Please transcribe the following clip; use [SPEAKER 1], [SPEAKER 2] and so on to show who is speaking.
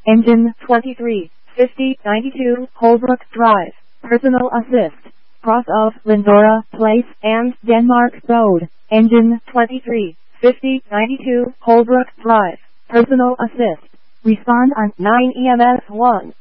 [SPEAKER 1] Engine 235092 Holbrook Drive. Personal assist. Cross of Lindora Place and Denmark Road. Engine 235092 Holbrook Drive. Personal assist. Respond on 9 EMS 1.